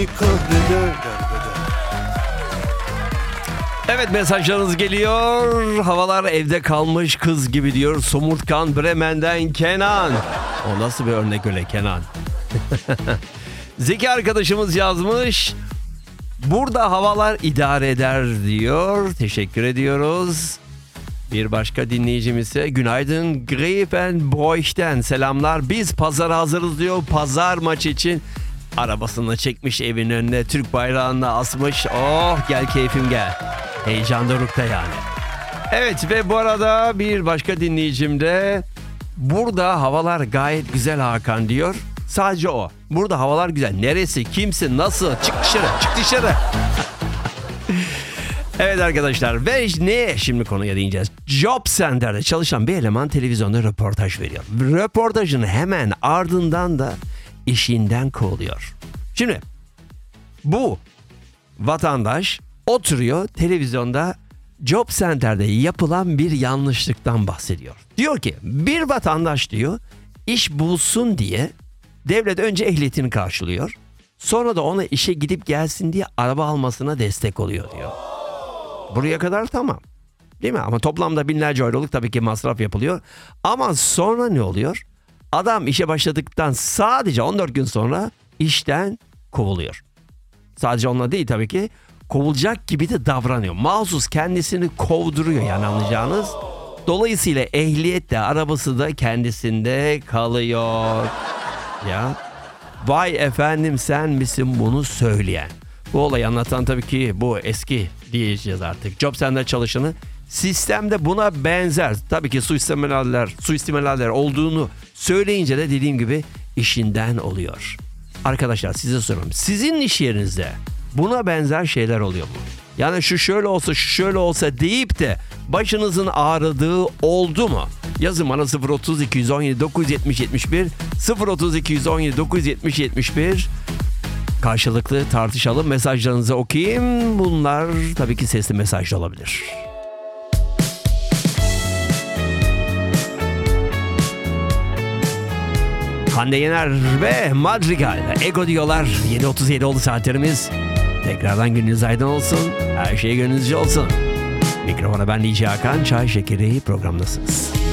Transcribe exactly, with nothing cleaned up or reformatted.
beni kahreder. Evet, mesajlarınız geliyor. Havalar evde kalmış kız gibi diyor Somurtkan Bremen'den Kenan. O nasıl bir örnek öyle Kenan? Zeki arkadaşımız yazmış. Burada havalar idare eder diyor. Teşekkür ediyoruz. Bir başka dinleyicimiz ise günaydın Grevenbroich'ten selamlar. Biz pazara hazırız diyor. Pazar maçı için arabasını çekmiş evin önüne, Türk bayrağını asmış. Oh gel keyfim gel. Heyecan dorukta yani. Evet ve bu arada bir başka dinleyicim de burada havalar gayet güzel Hakan diyor. Sadece o. Burada havalar güzel. Neresi, kimsin, nasıl? Çık dışarı, çık dışarı. Evet arkadaşlar ve ne şimdi konuya değineceğiz. Job Center'de çalışan bir eleman televizyonda röportaj veriyor. Röportajın hemen ardından da işinden kovuluyor. Şimdi bu vatandaş oturuyor televizyonda Job Center'de yapılan bir yanlışlıktan bahsediyor. Diyor ki bir vatandaş diyor iş bulsun diye devlet önce ehliyetini karşılıyor. Sonra da ona işe gidip gelsin diye araba almasına destek oluyor diyor. Buraya kadar tamam. Değil mi? Ama toplamda binlerce euroluk tabii ki masraf yapılıyor. Ama sonra ne oluyor? Adam işe başladıktan sadece on dört gün sonra işten kovuluyor. Sadece onunla değil tabii ki. Kovulacak gibi de davranıyor. Mahsus kendisini kovduruyor yani anlayacağınız. Dolayısıyla ehliyet de arabası da kendisinde kalıyor. Ya vay efendim sen misin bunu söyleyen? Bu olayı anlatan tabii ki bu eski diyeceğiz artık. Job Center çalışanı sistemde buna benzer. Tabii ki suistimaller, suistimaller olduğunu söyleyince de dediğim gibi işinden oluyor. Arkadaşlar size soruyorum. Sizin iş yerinizde buna benzer şeyler oluyor mu? Yani şu şöyle olsa şu şöyle olsa deyip de başınızın ağrıdığı oldu mu? Yazın bana sıfır otuz iki yüz on yedi dokuz yüz yetmiş yetmiş bir sıfır otuz iki yüz on yedi dokuz yüz yetmiş yetmiş bir karşılıklı tartışalım. Mesajlarınızı okuyayım. Bunlar tabii ki sesli mesaj da olabilir. Hande Yener ve Madrigal Ego diyorlar. yedi otuz yedi oldu saatlerimiz. Tekrardan gününüz aydın olsun. Her şey gönlünüzce olsun. Mikrofona ben D J Hakan. Çay Şekeri programdasınız.